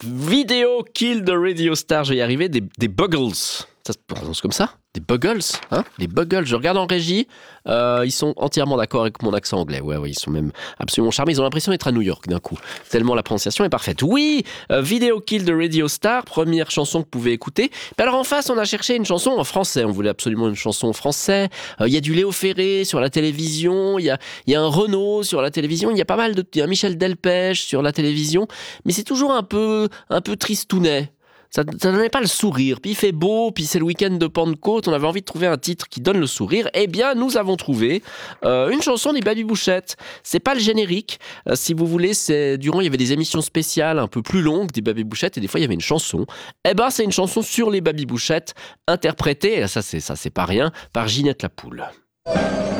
Video Kill the Radio Star, je vais y arriver, des Buggles. Ça se prononce comme ça ? Des Buggles, hein ? Les Buggles, je regarde en régie, ils sont entièrement d'accord avec mon accent anglais. Ouais, ils sont même absolument charmés. Ils ont l'impression d'être à New York d'un coup, tellement la prononciation est parfaite. Oui, Video Kill the Radio Star, première chanson que vous pouvez écouter. Mais alors en face, on a cherché une chanson en français. On voulait absolument une chanson en français. Il y a du Léo Ferré sur la télévision, il y a un Renaud sur la télévision, il y a pas mal il y a Michel Delpech sur la télévision. Mais c'est toujours un peu tristounet. Ça donnait pas le sourire. Puis il fait beau, puis c'est le week-end de Pentecôte. On avait envie de trouver un titre qui donne le sourire. Eh bien, nous avons trouvé une chanson des Babybouchettes. C'est pas le générique. Si vous voulez, durant il y avait des émissions spéciales un peu plus longues des Babybouchettes et des fois il y avait une chanson. Eh ben, c'est une chanson sur les Babybouchettes interprétée, et ça c'est pas rien, par Ginette Lapoule.